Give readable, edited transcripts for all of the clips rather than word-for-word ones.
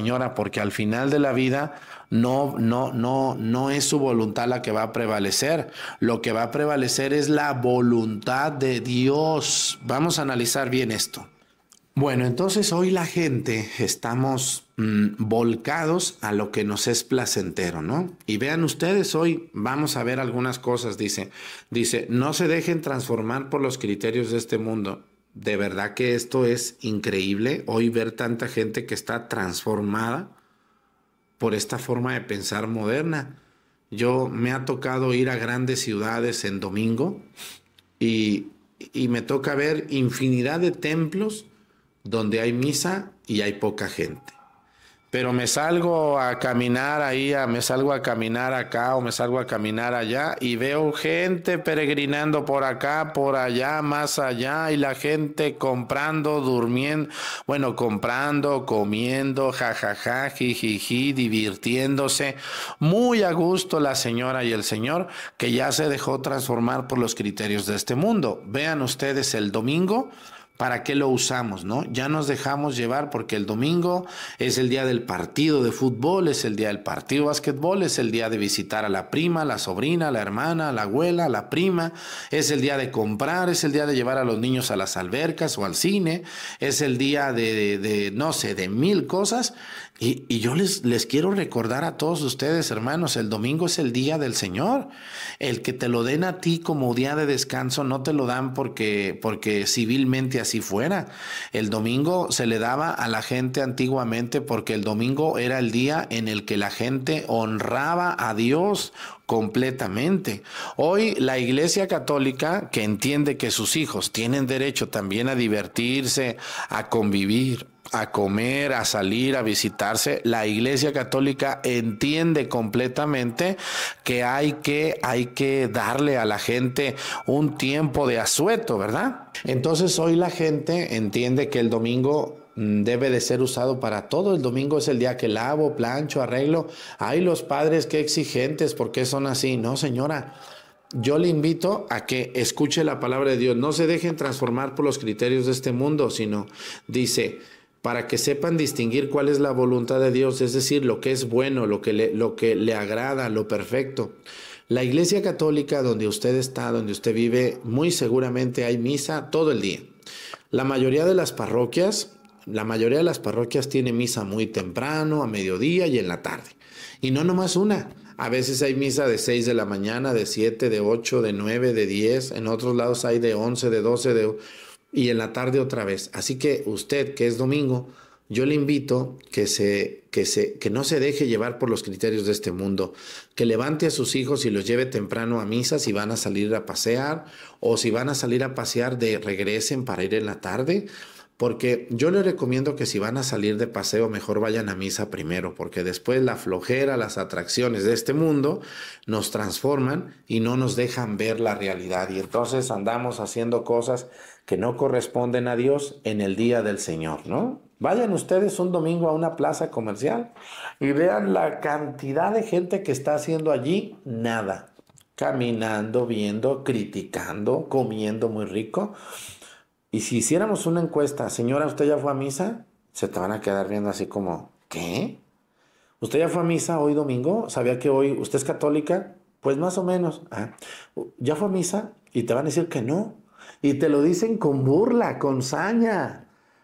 señora, porque al final de la vida no es su voluntad la que va a prevalecer. Lo que va a prevalecer es la voluntad de Dios. Vamos a analizar bien esto. Bueno, entonces hoy la gente estamos volcados a lo que nos es placentero, ¿no? Y vean ustedes, hoy vamos a ver algunas cosas, dice, no se dejen transformar por los criterios de este mundo. De verdad que esto es increíble, hoy ver tanta gente que está transformada por esta forma de pensar moderna. Yo me ha tocado ir a grandes ciudades en domingo y me toca ver infinidad de templos donde hay misa y hay poca gente. Pero me salgo a caminar ahí, me salgo a caminar acá o me salgo a caminar allá y veo gente peregrinando por acá, por allá, más allá, y la gente comprando, durmiendo, bueno, comprando, comiendo, jajaja, jijiji, divirtiéndose. Muy a gusto la señora y el señor que ya se dejó transformar por los criterios de este mundo. Vean ustedes el domingo. ¿Para qué lo usamos, no? Ya nos dejamos llevar porque el domingo es el día del partido de fútbol, es el día del partido de básquetbol, es el día de visitar a la prima, la sobrina, la hermana, la abuela, la prima, es el día de comprar, es el día de llevar a los niños a las albercas o al cine, es el día de no sé, de mil cosas. Y yo les quiero recordar a todos ustedes, hermanos, el domingo es el día del Señor. El que te lo den a ti como día de descanso no te lo dan porque civilmente así fuera. El domingo se le daba a la gente antiguamente porque el domingo era el día en el que la gente honraba a Dios completamente. Hoy la Iglesia Católica, que entiende que sus hijos tienen derecho también a divertirse, a convivir, a comer, a salir, a visitarse, la Iglesia Católica entiende completamente que hay que darle a la gente un tiempo de asueto, ¿verdad? Entonces hoy la gente entiende que el domingo debe de ser usado para todo. El domingo es el día que lavo, plancho, arreglo. Ay, los padres qué exigentes, ¿por qué son así? No, señora. Yo le invito a que escuche la palabra de Dios. No se dejen transformar por los criterios de este mundo, sino dice, para que sepan distinguir cuál es la voluntad de Dios, es decir, lo que es bueno, lo que le agrada, lo perfecto. La Iglesia Católica, donde usted está, donde usted vive, muy seguramente hay misa todo el día. La mayoría de las parroquias tiene misa muy temprano, a mediodía y en la tarde. Y no nomás una. A veces hay misa de 6 de la mañana, de 7, de 8, de 9, de 10. En otros lados hay de 11, de 12, y en la tarde otra vez. Así que usted, que es domingo, yo le invito que no se deje llevar por los criterios de este mundo, que levante a sus hijos y los lleve temprano a misa si van a salir a pasear, o si van a salir a pasear, regresen para ir en la tarde. Porque yo les recomiendo que si van a salir de paseo, mejor vayan a misa primero, porque después la flojera, las atracciones de este mundo nos transforman y no nos dejan ver la realidad. Y entonces andamos haciendo cosas que no corresponden a Dios en el día del Señor, ¿no? Vayan ustedes un domingo a una plaza comercial y vean la cantidad de gente que está haciendo allí nada. Caminando, viendo, criticando, comiendo muy rico. Y si hiciéramos una encuesta, señora, ¿usted ya fue a misa? Se te van a quedar viendo así como, ¿qué? ¿Usted ya fue a misa hoy domingo? ¿Sabía que hoy usted es católica? Pues más o menos. ¿Ya fue a misa? Y te van a decir que no. Y te lo dicen con burla, con saña.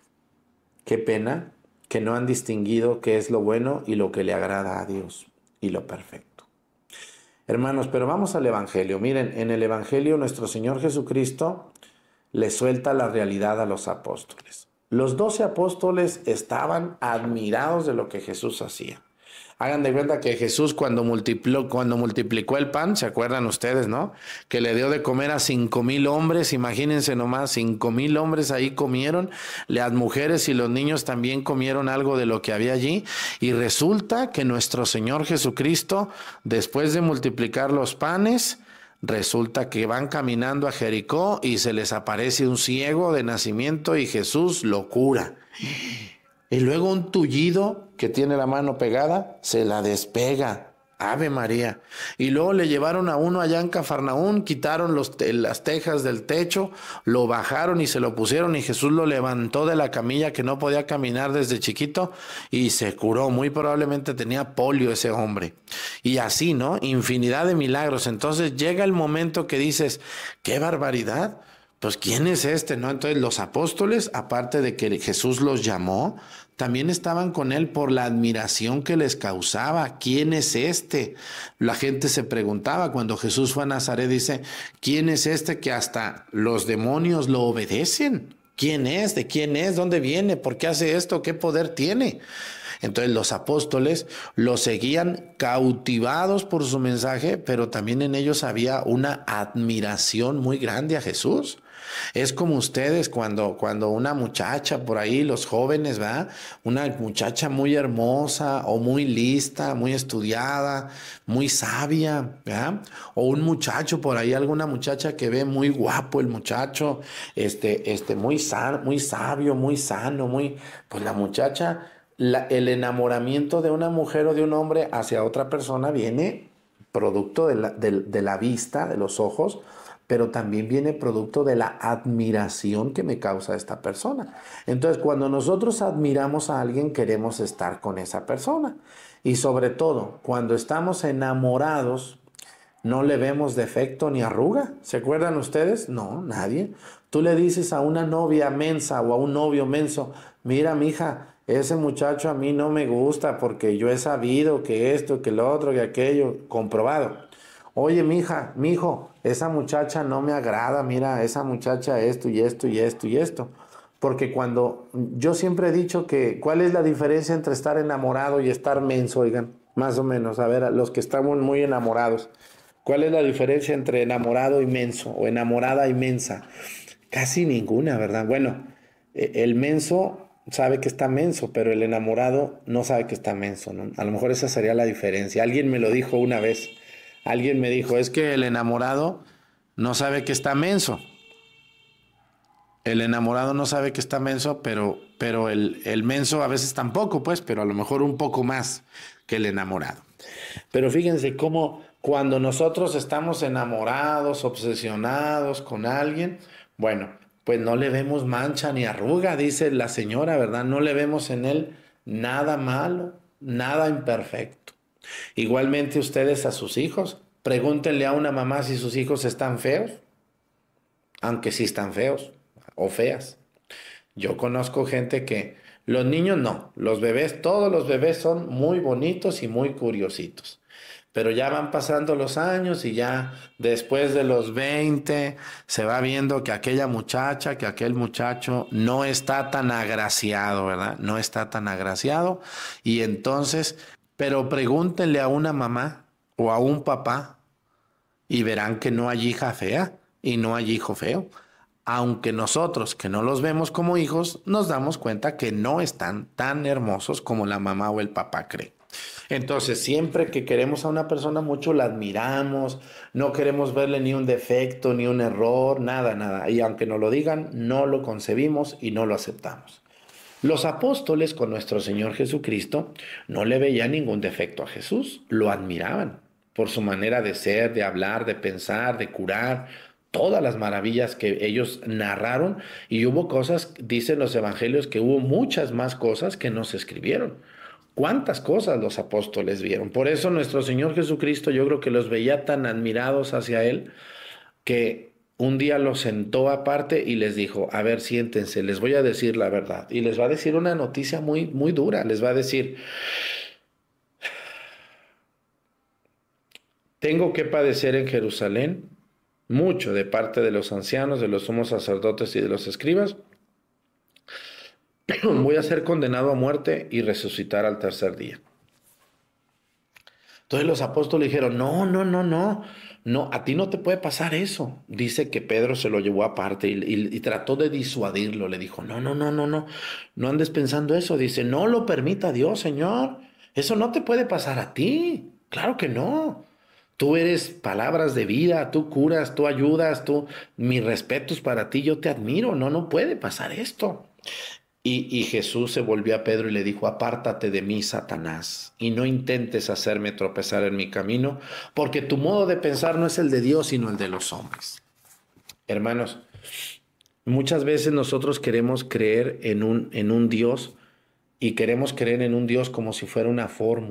Qué pena que no han distinguido qué es lo bueno y lo que le agrada a Dios y lo perfecto. Hermanos, pero vamos al Evangelio. Miren, en el Evangelio nuestro Señor Jesucristo le suelta la realidad a los apóstoles. Los 12 apóstoles estaban admirados de lo que Jesús hacía. Hagan de cuenta que Jesús cuando multiplicó el pan, ¿se acuerdan ustedes, no? Que le dio de comer a 5,000 hombres, imagínense nomás, 5,000 hombres ahí comieron, las mujeres y los niños también comieron algo de lo que había allí, y resulta que nuestro Señor Jesucristo, después de multiplicar los panes, resulta que van caminando a Jericó y se les aparece un ciego de nacimiento y Jesús lo cura. Y luego un tullido que tiene la mano pegada se la despega. Ave María. Y luego le llevaron a uno allá en Cafarnaún, quitaron las tejas del techo, lo bajaron y se lo pusieron y Jesús lo levantó de la camilla que no podía caminar desde chiquito y se curó. Muy probablemente tenía polio ese hombre. Y así, ¿no? Infinidad de milagros. Entonces llega el momento que dices, ¡qué barbaridad! Pues ¿quién es este, no? Entonces los apóstoles, aparte de que Jesús los llamó, también estaban con él por la admiración que les causaba. ¿Quién es este? La gente se preguntaba cuando Jesús fue a Nazaret, dice, ¿quién es este que hasta los demonios lo obedecen? ¿Quién es? ¿De quién es? ¿Dónde viene? ¿Por qué hace esto? ¿Qué poder tiene? Entonces los apóstoles lo seguían cautivados por su mensaje, pero también en ellos había una admiración muy grande a Jesús. Es como ustedes cuando una muchacha por ahí, los jóvenes, ¿verdad? Una muchacha muy hermosa o muy lista, muy estudiada, muy sabia, ¿verdad? O un muchacho por ahí, alguna muchacha que ve muy guapo el muchacho, muy sabio, muy sano, pues la muchacha, el enamoramiento de una mujer o de un hombre hacia otra persona viene producto de la vista, de los ojos, pero también viene producto de la admiración que me causa esta persona. Entonces, cuando nosotros admiramos a alguien, queremos estar con esa persona. Y sobre todo, cuando estamos enamorados, no le vemos defecto ni arruga. ¿Se acuerdan ustedes? No, nadie. Tú le dices a una novia mensa o a un novio menso, mira, mija, ese muchacho a mí no me gusta porque yo he sabido que esto, que lo otro, que aquello, comprobado. Oye, mija, mijo, esa muchacha no me agrada, mira, esa muchacha esto y esto y esto y esto. Porque cuando yo siempre he dicho que, ¿cuál es la diferencia entre estar enamorado y estar menso? Oigan, más o menos, a ver, a los que estamos muy enamorados, ¿cuál es la diferencia entre enamorado y menso o enamorada y mensa? Casi ninguna, ¿verdad? Bueno, el menso sabe que está menso, pero el enamorado no sabe que está menso, ¿no? A lo mejor esa sería la diferencia. Alguien me lo dijo una vez. Alguien me dijo, es que el enamorado no sabe que está menso. El enamorado no sabe que está menso, pero el menso a veces tampoco, pues, pero a lo mejor un poco más que el enamorado. Pero fíjense cómo cuando nosotros estamos enamorados, obsesionados con alguien, bueno, pues no le vemos mancha ni arruga, dice la señora, ¿verdad? No le vemos en él nada malo, nada imperfecto. Igualmente ustedes a sus hijos, pregúntenle a una mamá si sus hijos están feos, aunque sí están feos o feas. Yo conozco gente que los niños no, los bebés, todos los bebés son muy bonitos y muy curiositos. Pero ya van pasando los años y ya después de los 20 se va viendo que aquella muchacha, que aquel muchacho no está tan agraciado, ¿verdad? No está tan agraciado. Y entonces, pero pregúntenle a una mamá o a un papá y verán que no hay hija fea y no hay hijo feo. Aunque nosotros, que no los vemos como hijos, nos damos cuenta que no están tan hermosos como la mamá o el papá cree. Entonces, siempre que queremos a una persona mucho, la admiramos, no queremos verle ni un defecto, ni un error, nada, nada. Y aunque nos lo digan, no lo concebimos y no lo aceptamos. Los apóstoles con nuestro Señor Jesucristo no le veían ningún defecto a Jesús, lo admiraban por su manera de ser, de hablar, de pensar, de curar, todas las maravillas que ellos narraron, y hubo cosas, dicen los evangelios, que hubo muchas más cosas que no se escribieron. ¿Cuántas cosas los apóstoles vieron? Por eso nuestro Señor Jesucristo, yo creo que los veía tan admirados hacia Él, que un día los sentó aparte y les dijo, a ver, siéntense, les voy a decir la verdad. Y les va a decir una noticia muy, muy dura. Les va a decir, tengo que padecer en Jerusalén mucho de parte de los ancianos, de los sumos sacerdotes y de los escribas. Voy a ser condenado a muerte y resucitar al tercer día. Entonces los apóstoles dijeron, no, no, no, no, no, a ti no te puede pasar eso. Dice que Pedro se lo llevó aparte y trató de disuadirlo. Le dijo, no, no, no, no, no, no andes pensando eso. Dice, no lo permita Dios, Señor. Eso no te puede pasar a ti. Claro que no. Tú eres palabras de vida, tú curas, tú ayudas, mis respetos para ti, yo te admiro. No, no puede pasar esto. Y Jesús se volvió a Pedro y le dijo, apártate de mí, Satanás, y no intentes hacerme tropezar en mi camino, porque tu modo de pensar no es el de Dios, sino el de los hombres. Hermanos, muchas veces nosotros queremos creer en un Dios y queremos creer en un Dios como si fuera una fórmula.